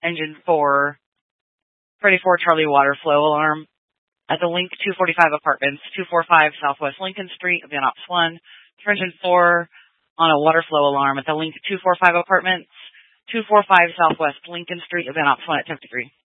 engine 4, Freddy 4 Charlie water flow alarm at the Link 245 Apartments, 245 Southwest Lincoln Street, Van Ops 1. For engine 4 on a water flow alarm at the Link 245 Apartments, 245 Southwest Lincoln Street, Van Ops 1 at 1053.